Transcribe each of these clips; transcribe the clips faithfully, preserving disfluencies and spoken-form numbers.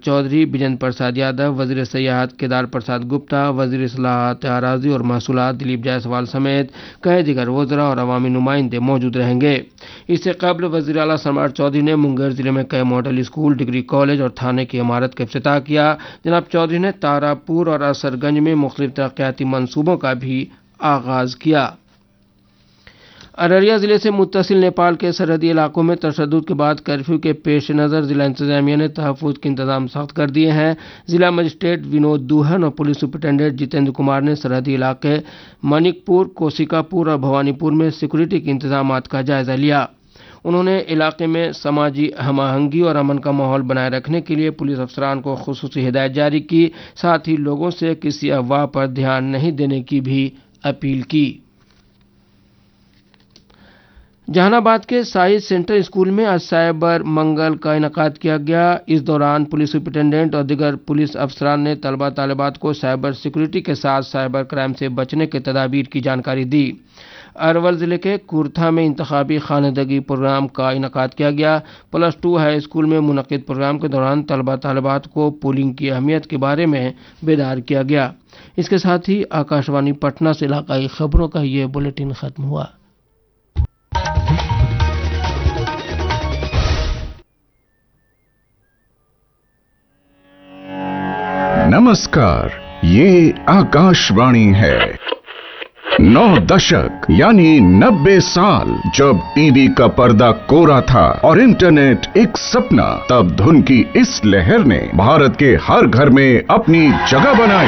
चौधरी बिजेंद्र प्रसाद यादव, वजीर सयाहत केदार प्रसाद गुप्ता, वजीर इस्लाहात अराजी और महसूलात दिलीप जायसवाल समेत कई दिगर वज़रा और अवामी नुमाइंदे मौजूद रहेंगे। इससे कबल वज़ीर आला सम्राट चौधरी ने मुंगेर जिले में कई मॉडल स्कूल, डिग्री कॉलेज और थाने की इमारत का इफ्तिताह किया। जनाब चौधरी ने तारापुर और असरगंज में मुख्तलिफ तरक्याती मंसूबों का भी आगाज किया। अररिया जिले से मुत्तसिल नेपाल के सरहदी इलाकों में तशद्दुद के बाद कर्फ्यू के पेश नज़र जिला इंतजामिया ने तहफ़्फ़ुज़ के इंतजाम सख्त कर दिए हैं। जिला मजिस्ट्रेट विनोद दुहन और पुलिस सुपरिटेंडेंट जितेंद्र कुमार ने सरहदी इलाके मनिकपुर, कोसिकापुर और भवानीपुर में सिक्योरिटी के इंतजाम का जायजा लिया। उन्होंने इलाके में समाजी हम आहंगी और अमन का माहौल बनाए रखने के लिए पुलिस अफसरान को खुसूसी हिदायत जारी की। साथ ही लोगों से किसी अफवाह पर ध्यान नहीं देने की भी अपील की। जहानाबाद के साइंस सेंटर स्कूल में आज साइबर मंगल का इनेकाद किया गया। इस दौरान पुलिस सुपरिटेंडेंट और दिगर पुलिस अफसरान ने तलबा तालिबात को साइबर सिक्योरिटी के साथ साइबर क्राइम से बचने के तदाबीर की जानकारी दी। अरवल जिले के कुर्था में इंतखाबी खानदगी प्रोग्राम का इनेकाद किया गया। प्लस टू हाई स्कूल में मुनक्किद प्रोग्राम के दौरान तलबा तालिबात को पोलिंग की अहमियत के बारे में बेदार किया गया। इसके साथ ही आकाशवाणी पटना से इलाकाई खबरों का ये बुलेटिन खत्म हुआ। नमस्कार, ये आकाशवाणी है। नौ दशक यानी नब्बे साल जब टीवी का पर्दा कोरा था और इंटरनेट एक सपना, तब धुन की इस लहर ने भारत के हर घर में अपनी जगह बनाई।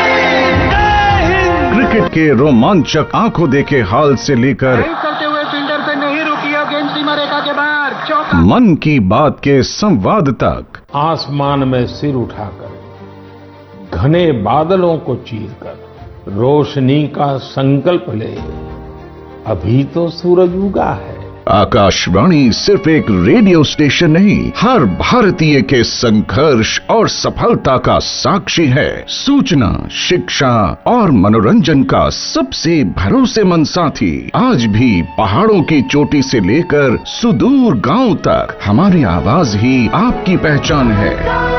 क्रिकेट के रोमांचक आंखों देखे हाल से लेकर करते हुए फील्डर से नहीं रुकी है, गेंद सीमा रेखा के बाहर, चौका। मन की बात के संवाद तक, आसमान में सिर उठाकर घने बादलों को चीरकर रोशनी का संकल्प ले, अभी तो सूरज उगा है। आकाशवाणी सिर्फ एक रेडियो स्टेशन नहीं, हर भारतीय के संघर्ष और सफलता का साक्षी है। सूचना, शिक्षा और मनोरंजन का सबसे भरोसेमंद साथी। आज भी पहाड़ों की चोटी से लेकर सुदूर गांव तक हमारी आवाज ही आपकी पहचान है।